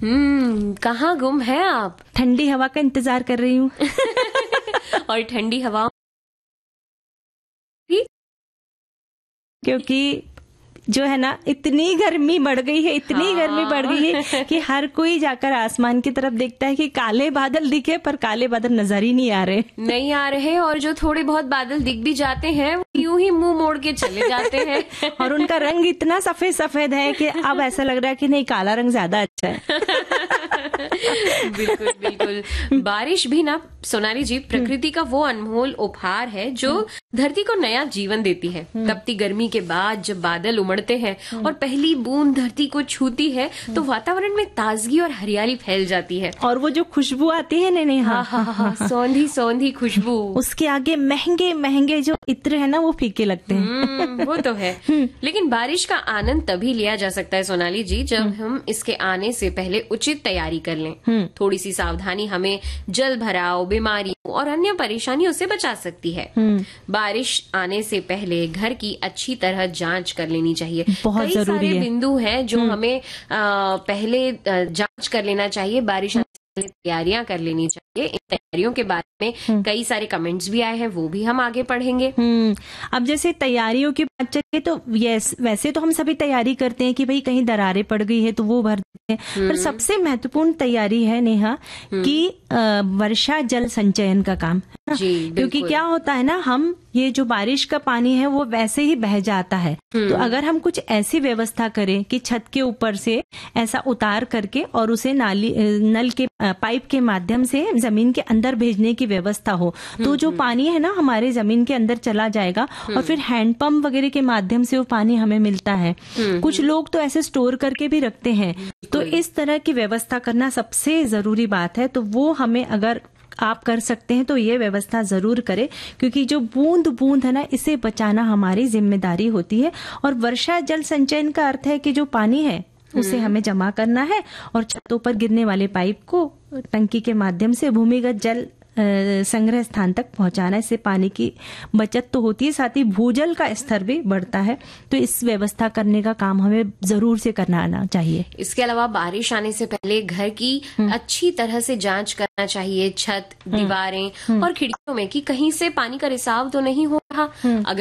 कहाँ गुम है आप? ठंडी हवा का इंतजार कर रही हूँ। और ठंडी हवा क्योंकि जो है ना, इतनी गर्मी बढ़ गई है, इतनी गर्मी बढ़ गई है कि हर कोई जाकर आसमान की तरफ देखता है कि काले बादल दिखे, पर काले बादल नजर ही नहीं आ रहे। और जो थोड़े बहुत बादल दिख भी जाते हैं वो यूं ही मुंह मोड़ के चले जाते हैं। और उनका रंग इतना सफेद सफेद है कि अब ऐसा लग रहा है कि नहीं, काला रंग ज्यादा अच्छा है। बिल्कुल बिल्कुल। बारिश भी ना सोनाली जी प्रकृति का वो अनमोल उपहार है जो धरती को नया जीवन देती है। तपती गर्मी के बाद जब बादल उमड़ते हैं और पहली बूंद धरती को छूती है तो वातावरण में ताजगी और हरियाली फैल जाती है। और वो जो खुशबू आती है हाँ, सौंधी सौंधी खुशबू, उसके आगे महंगे महंगे जो इत्र है ना, वो फीके लगते हैं। वो तो है। लेकिन बारिश का आनंद तभी लिया जा सकता है सोनाली जी जब हम इसके आने से पहले उचित तैयारी कर लें। थोड़ी सी सावधानी हमें जल भराव, बीमारियों और अन्य परेशानियों से बचा सकती है। बारिश आने से पहले घर की अच्छी तरह जांच कर लेनी चाहिए। बहुत कई जरूरी सारे है। बिंदु हैं जो हमें पहले जांच कर लेना चाहिए। बारिश आने से पहले तैयारियां कर लेनी चाहिए। इन तैयारियों के बारे में कई सारे कमेंट्स भी आए हैं, वो भी हम आगे पढ़ेंगे। अब जैसे तैयारियों की बात चले तो वैसे तो हम सभी तैयारी करते हैं कि भाई कहीं दरारें पड़ गई है तो वो भर देते हैं, पर सबसे महत्वपूर्ण तैयारी है नेहा कि वर्षा जल संचयन का काम, है ना? क्योंकि क्या होता है ना, हम ये जो बारिश का पानी है वो वैसे ही बह जाता है। तो अगर हम कुछ ऐसी व्यवस्था करें कि छत के ऊपर से ऐसा उतार करके और उसे नल के पाइप के माध्यम से जमीन के अंदर भेजने की व्यवस्था हो, तो जो पानी है ना हमारे जमीन के अंदर चला जाएगा और फिर हैंडपंप वगैरह के माध्यम से वो पानी हमें मिलता है। कुछ लोग तो ऐसे स्टोर करके भी रखते हैं। तो इस तरह की व्यवस्था करना सबसे जरूरी बात है। तो वो हमें, अगर आप कर सकते हैं तो ये व्यवस्था जरूर करें, क्योंकि जो बूंद बूंद है ना, इसे बचाना हमारी जिम्मेदारी होती है। और वर्षा जल संचयन का अर्थ है कि जो पानी है उसे हमें जमा करना है और छतों पर गिरने वाले पाइप को टंकी के माध्यम से भूमिगत जल संग्रह स्थान तक पहुंचाना। इससे पानी की बचत तो होती है, साथ ही भूजल का स्तर भी बढ़ता है। तो इस व्यवस्था करने का काम हमें जरूर से करना आना चाहिए। इसके अलावा बारिश आने से पहले घर की अच्छी तरह से जांच करना चाहिए, छत, दीवारें और खिड़कियों में कि कहीं से पानी का रिसाव तो नहीं हो रहा। अगर